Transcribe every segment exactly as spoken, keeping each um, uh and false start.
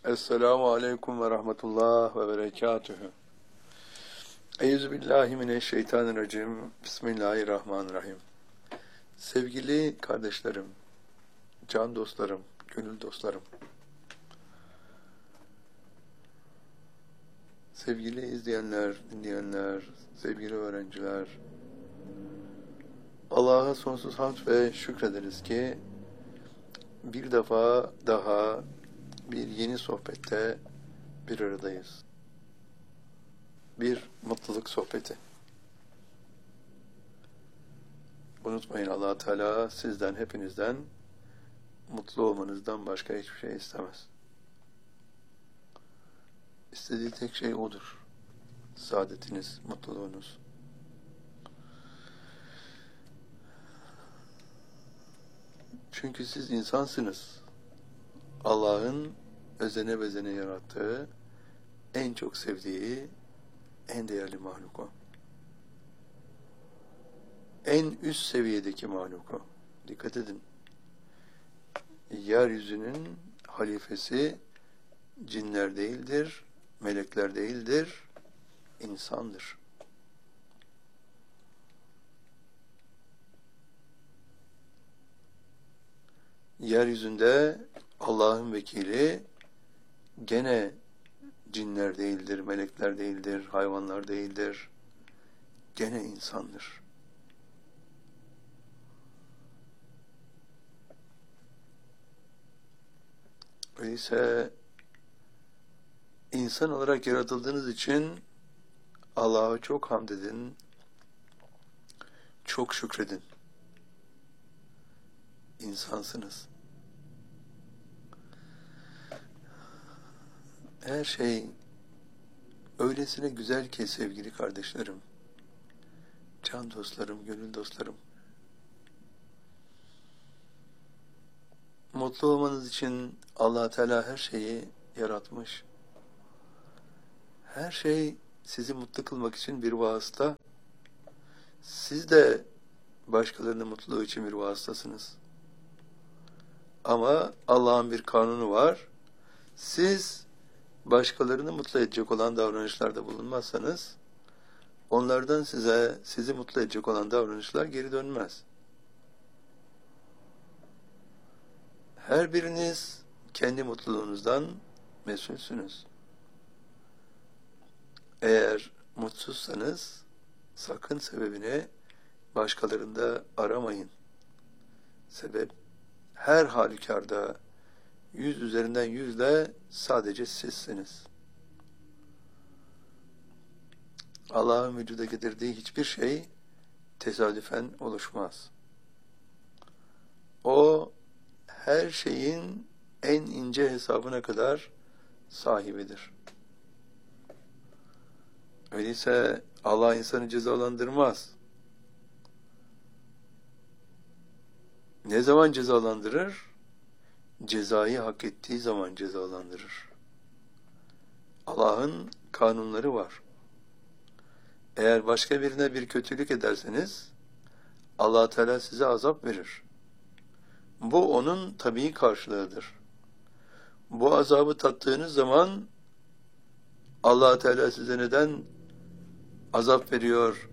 Esselamu aleyküm ve rahmetullah ve berekatühü. Euzubillahimineşşeytanirracim. Bismillahirrahmanirrahim. Sevgili kardeşlerim, can dostlarım, gönül dostlarım, sevgili izleyenler, dinleyenler, sevgili öğrenciler, Allah'a sonsuz hamd ve şükrederiz ki bir defa daha bir yeni sohbette bir aradayız. Bir mutluluk sohbeti. Unutmayın, Allah Teala sizden, hepinizden mutlu olmanızdan başka hiçbir şey istemez. İstediği tek şey odur. Saadetiniz, mutluluğunuz. Çünkü siz insansınız. Allah'ın özene bezene yarattığı, en çok sevdiği, en değerli mahluk o. En üst seviyedeki mahluk o. Dikkat edin. Yeryüzünün halifesi cinler değildir, melekler değildir, insandır. Yeryüzünde Allah'ın vekili gene cinler değildir, melekler değildir, hayvanlar değildir, gene insandır. Öyleyse insan olarak yaratıldığınız için Allah'a çok hamd edin, çok şükredin. İnsansınız. Her şey öylesine güzel ki sevgili kardeşlerim, can dostlarım, gönül dostlarım. Mutlu olmanız için Allah Teala her şeyi yaratmış. Her şey sizi mutlu kılmak için bir vasıta. Siz de başkalarının mutluluğu için bir vasıtasınız. Ama Allah'ın bir kanunu var. Siz başkalarını mutlu edecek olan davranışlarda bulunmazsanız, onlardan size, sizi mutlu edecek olan davranışlar geri dönmez. Her biriniz kendi mutluluğunuzdan mesulsünüz. Eğer mutsuzsanız, sakın sebebini başkalarında aramayın. Sebep, her halükarda yüz üzerinden yüzle sadece sizsiniz. Allah'ın vücuda getirdiği hiçbir şey tesadüfen oluşmaz. O, her şeyin en ince hesabına kadar sahibidir. Öyleyse Allah insanı cezalandırmaz. Ne zaman cezalandırır? Cezayı hak ettiği zaman cezalandırır. Allah'ın kanunları var. Eğer başka birine bir kötülük ederseniz, Allah Teala size azap verir. Bu onun tabii karşılığıdır. Bu azabı tattığınız zaman Allah Teala size neden azap veriyor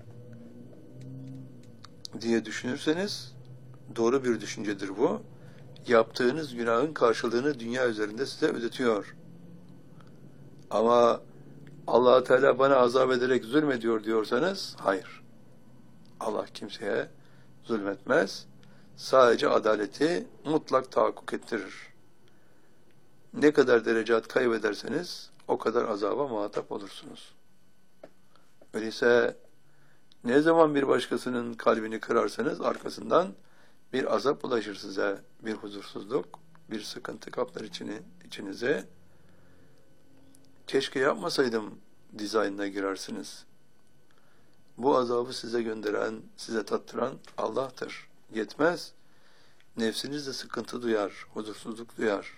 diye düşünürseniz, doğru bir düşüncedir bu. Yaptığınız günahın karşılığını dünya üzerinde size ödetiyor. Ama Allah Teala bana azap ederek zulmediyor diyorsanız, hayır. Allah kimseye zulmetmez. Sadece adaleti mutlak tahakkuk ettirir. Ne kadar derecat kaybederseniz o kadar azaba muhatap olursunuz. Öyleyse ne zaman bir başkasının kalbini kırarsanız arkasından bir azap ulaşır size, bir huzursuzluk, bir sıkıntı kaplar içini, içinize. Keşke yapmasaydım dizaynına girersiniz. Bu azabı size gönderen, size tattıran Allah'tır. Yetmez. Nefsiniz de sıkıntı duyar, huzursuzluk duyar.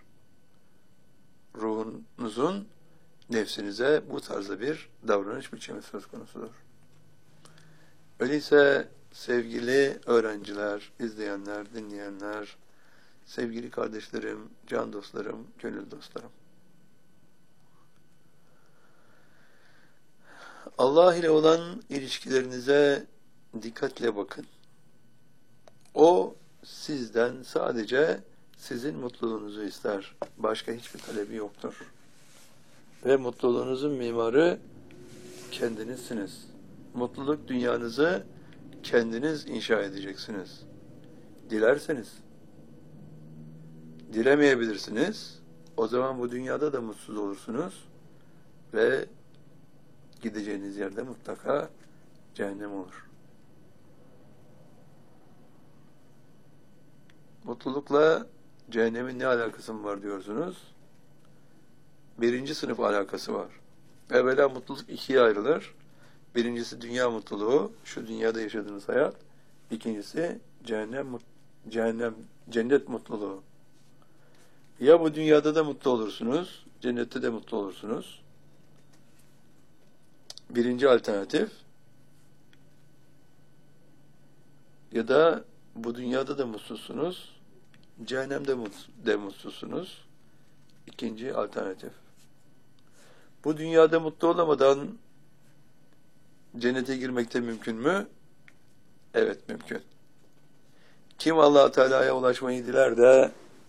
Ruhunuzun nefsinize bu tarzda bir davranış biçimi söz konusudur. Öyleyse sevgili öğrenciler, izleyenler, dinleyenler, sevgili kardeşlerim, can dostlarım, gönül dostlarım, Allah ile olan ilişkilerinize dikkatle bakın. O sizden sadece sizin mutluluğunuzu ister. Başka hiçbir talebi yoktur. Ve mutluluğunuzun mimarı kendinizsiniz. Mutluluk dünyanızı kendiniz inşa edeceksiniz. Dilerseniz. Dilemeyebilirsiniz. O zaman bu dünyada da mutsuz olursunuz. Ve gideceğiniz yerde mutlaka cehennem olur. Mutlulukla cehennemin ne alakası mı var diyorsunuz? Birinci sınıf alakası var. Evvela mutluluk ikiye ayrılır. Birincisi dünya mutluluğu, şu dünyada yaşadığınız hayat. İkincisi cehennem, cehennem, cennet mutluluğu. Ya bu dünyada da mutlu olursunuz, cennette de mutlu olursunuz. Birinci alternatif. Ya da bu dünyada da mutsuzsunuz, cehennemde de mutsuzsunuz. İkinci alternatif. Bu dünyada mutlu olamadan cennete girmekte mümkün mü? Evet, mümkün. Kim Allah-u Teala'ya ulaşmayı diler de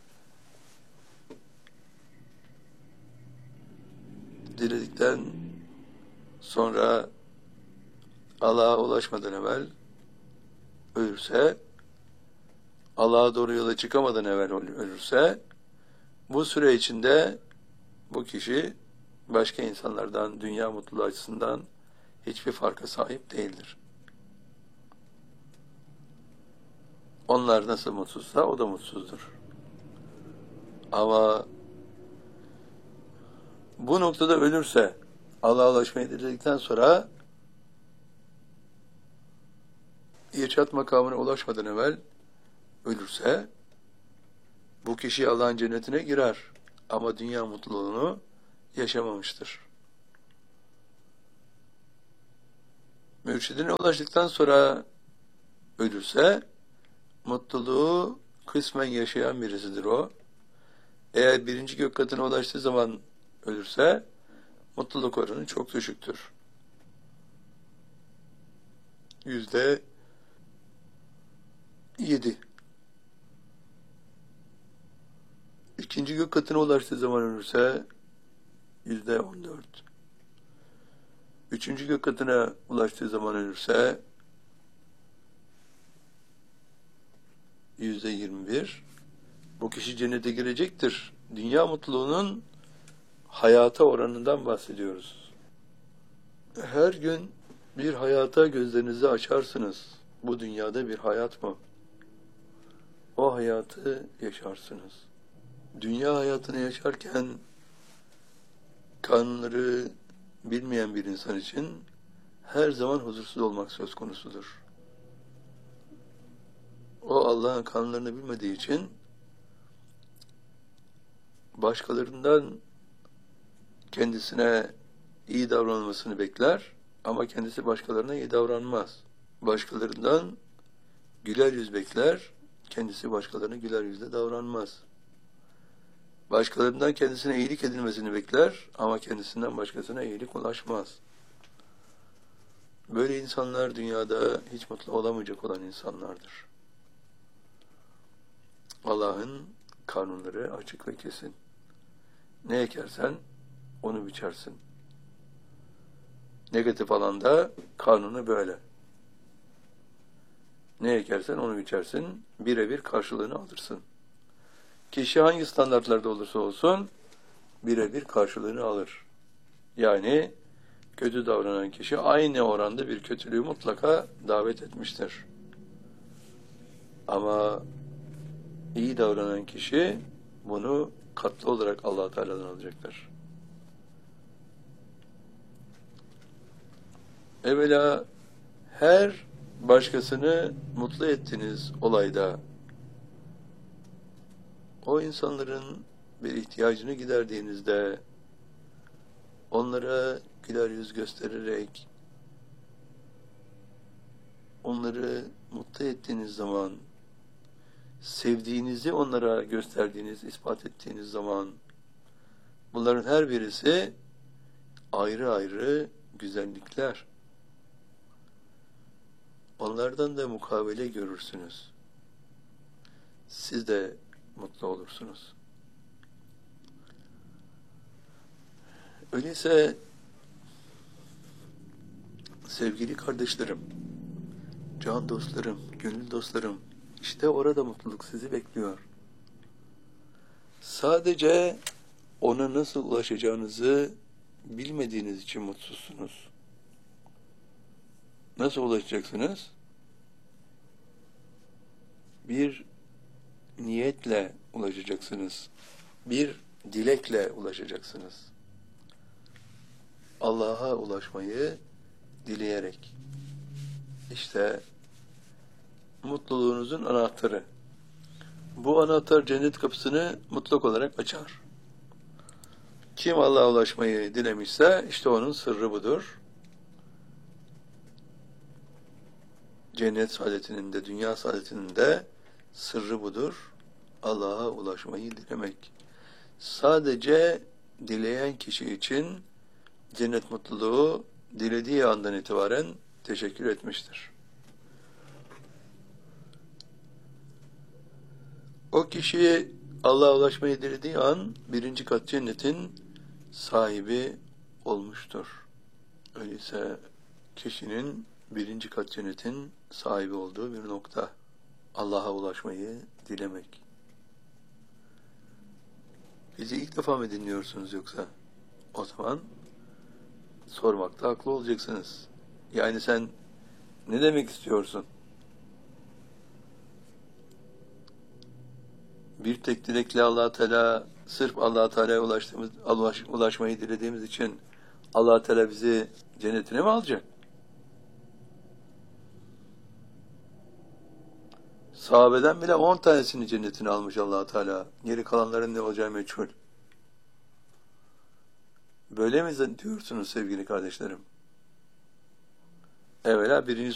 diledikten sonra Allah'a ulaşmadan evvel ölürse, Allah'a doğru yola çıkamadan evvel ölürse, bu süre içinde bu kişi başka insanlardan, dünya mutluluğu açısından hiçbir farka sahip değildir. Onlar nasıl mutsuzsa o da mutsuzdur. Ama bu noktada ölürse, Allah'a ulaşmayı diledikten sonra irşat makamına ulaşmadan evvel ölürse, bu kişi Allah'ın cennetine girer. Ama dünya mutluluğunu yaşamamıştır. Mürşidine ulaştıktan sonra ölürse, mutluluğu kısmen yaşayan birisidir o. Eğer birinci gök katına ulaştığı zaman ölürse, mutluluk oranı çok düşüktür. Yüzde yedi. İkinci gök katına ulaştığı zaman ölürse, yüzde on dört. Üçüncü gök katına ulaştığı zaman ölürse, yüzde yirmi bir. Bu kişi cennete girecektir. Dünya mutluluğunun hayata oranından bahsediyoruz. Her gün bir hayata gözlerinizi açarsınız. Bu dünyada bir hayat mı? O hayatı yaşarsınız. Dünya hayatını yaşarken kanunları bilmeyen bir insan için her zaman huzursuz olmak söz konusudur. O Allah'ın kanunlarını bilmediği için başkalarından kendisine iyi davranılmasını bekler ama kendisi başkalarına iyi davranmaz. Başkalarından güler yüz bekler, kendisi başkalarına güler yüzle davranmaz. Başkalarından kendisine iyilik edilmesini bekler ama kendisinden başkasına iyilik ulaşmaz. Böyle insanlar dünyada hiç mutlu olamayacak olan insanlardır. Allah'ın kanunları açık ve kesin. Ne ekersen onu biçersin. Negatif alanda kanunu böyle. Ne ekersen onu biçersin, birebir karşılığını alırsın. Kişi hangi standartlarda olursa olsun birebir karşılığını alır. Yani kötü davranan kişi aynı oranda bir kötülüğü mutlaka davet etmiştir. Ama iyi davranan kişi bunu katlı olarak Allah-u Teala'dan alacaktır. Evvela her başkasını mutlu ettiğiniz olayda o insanların bir ihtiyacını giderdiğinizde onlara güler yüz göstererek onları mutlu ettiğiniz zaman, sevdiğinizi onlara gösterdiğiniz, ispat ettiğiniz zaman bunların her birisi ayrı ayrı güzellikler. Onlardan da mukabele görürsünüz. Siz de mutlu olursunuz. Öyleyse sevgili kardeşlerim, can dostlarım, gönül dostlarım, işte orada mutluluk sizi bekliyor. Sadece ona nasıl ulaşacağınızı bilmediğiniz için mutsuzsunuz. Nasıl ulaşacaksınız? Bir niyetle ulaşacaksınız. Bir dilekle ulaşacaksınız. Allah'a ulaşmayı dileyerek. İşte mutluluğunuzun anahtarı. Bu anahtar cennet kapısını mutlak olarak açar. Kim Allah'a ulaşmayı dilemişse işte onun sırrı budur. Cennet saadetinin de dünya saadetinin de sırrı budur. Allah'a ulaşmayı dilemek. Sadece dileyen kişi için cennet mutluluğu dilediği andan itibaren teşekkür etmiştir. O kişi Allah'a ulaşmayı dilediği an birinci kat cennetin sahibi olmuştur. Öyleyse kişinin birinci kat cennetin sahibi olduğu bir nokta. Allah'a ulaşmayı dilemek. Bizi ilk defa mı dinliyorsunuz yoksa? O zaman sormakta haklı olacaksınız. Yani sen ne demek istiyorsun? Bir tek dilekle Allah Teala, sırf Allah Teala'ya ulaştığımız, ulaş, ulaşmayı dilediğimiz için Allah Teala bizi cennetine mi alacak? Sahabeden bile on tanesini cennetine almış Allah Teala. Geri kalanların ne olacağı meçhul. Böyle mi diyorsunuz sevgili kardeşlerim? Evvela birinci